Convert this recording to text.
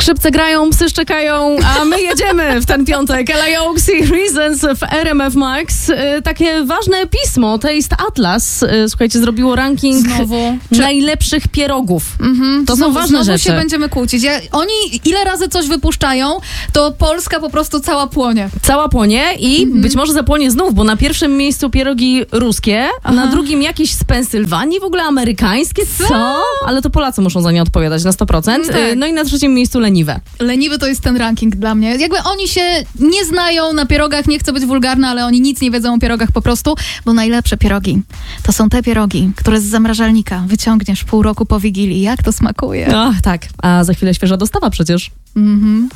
Skrzypce grają, psy szczekają, a my jedziemy w ten piątek. LAOX i Reasons w RMF Max. Takie ważne pismo, Taste Atlas, słuchajcie, zrobiło ranking najlepszych pierogów. To są ważne znowu rzeczy. się będziemy kłócić. Oni ile razy coś wypuszczają, to Polska po prostu cała płonie. Cała płonie i być może zapłonie znów, bo na pierwszym miejscu pierogi ruskie, a na drugim jakieś z Pensylwanii, w ogóle amerykańskie. Co? Ale to Polacy muszą za nie odpowiadać na 100%. Tak. No i na trzecim miejscu leniwe. Leniwy to jest ten ranking dla mnie. Jakby oni się nie znają na pierogach, nie chcę być wulgarna, ale oni nic nie wiedzą o pierogach po prostu, bo najlepsze pierogi to są te pierogi, które z zamrażalnika wyciągniesz pół roku po Wigilii. Jak to smakuje? Ach, tak. A za chwilę świeża dostawa przecież.